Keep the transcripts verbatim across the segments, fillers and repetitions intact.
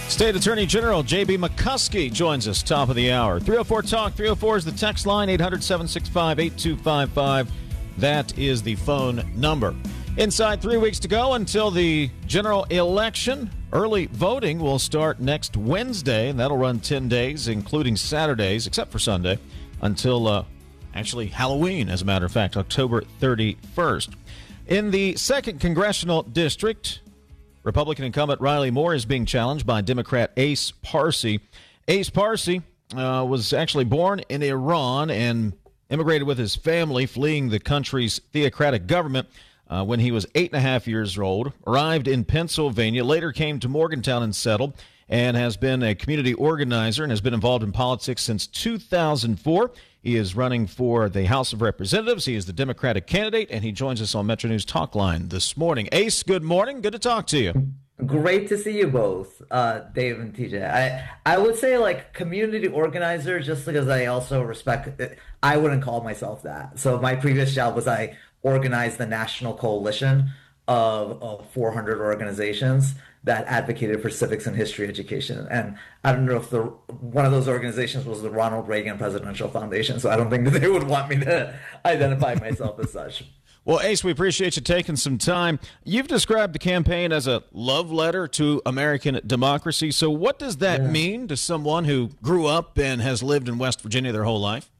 State Attorney General J B. McCuskey joins us top of the hour. three oh four talk, three oh four is the text line, eight hundred, seven six five, eight two five five. That is the phone number. Inside three weeks to go until the general election. Early voting will start next Wednesday, and that'll run ten days, including Saturdays, except for Sunday, until uh, actually Halloween, as a matter of fact, October thirty-first. In the second congressional district, Republican incumbent Riley Moore is being challenged by Democrat Ace Parsi. Ace Parsi uh, was actually born in Iran and immigrated with his family, fleeing the country's theocratic government uh, when he was eight and a half years old. Arrived in Pennsylvania, later came to Morgantown and settled, and has been a community organizer and has been involved in politics since two thousand four. He is running for the House of Representatives. He is the Democratic candidate, and he joins us on Metro News Talk Line this morning. Ace, good morning. Good to talk to you. Great to see you both, uh, Dave and T J. I I would say like community organizer, just because I also respect it. I wouldn't call myself that. So my previous job was I organized the national coalition of, of four hundred organizations that advocated for civics and history education. And I don't know if the one of those organizations was the Ronald Reagan Presidential Foundation, so I don't think that they would want me to identify myself as such. Well, Ace, we appreciate you taking some time. You've described the campaign as a love letter to American democracy. So what does that yeah. mean to someone who grew up and has lived in West Virginia their whole life?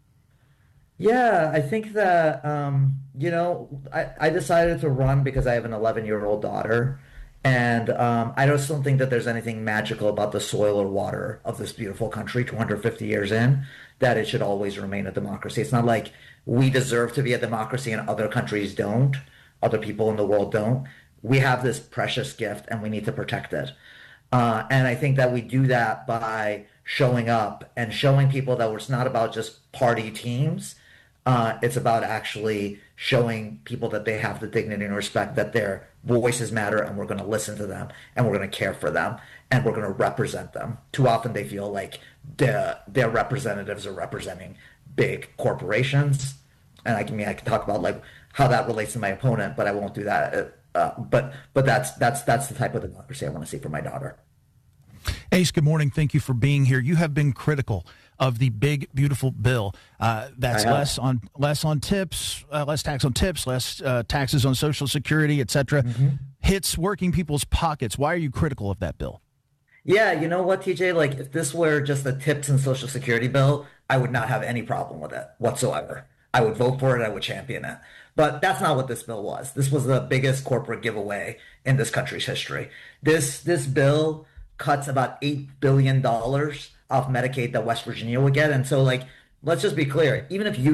Yeah, I think that, um, you know, I, I decided to run because I have an eleven-year-old daughter. And um, I just don't think that there's anything magical about the soil or water of this beautiful country two hundred fifty years in, that it should always remain a democracy. It's not like we deserve to be a democracy and other countries don't, other people in the world don't. We have this precious gift and we need to protect it. Uh, and I think that we do that by showing up and showing people that it's not about just party teams. Uh, it's about actually showing people that they have the dignity and respect, that their voices matter, and we're going to listen to them, and we're going to care for them, and we're going to represent them. Too often they feel like the, their representatives are representing big corporations. And I can, I mean, I can talk about like how that relates to my opponent, but I won't do that. Uh, but but that's that's that's the type of democracy I want to see for my daughter. Ace, good morning. Thank you for being here. You have been critical of the big, beautiful bill. Uh, that's less on less on tips, uh, less tax on tips, less uh, taxes on Social Security, et cetera. Mm-hmm. Hits working people's pockets. Why are you critical of that bill? Yeah, you know what, T J? Like, if this were just a tips and Social Security bill, I would not have any problem with it whatsoever. I would vote for it. I would champion it. But that's not what this bill was. This was the biggest corporate giveaway in this country's history. This this bill cuts about eight billion dollars off Medicaid that West Virginia would get. And so, like, let's just be clear. Even if you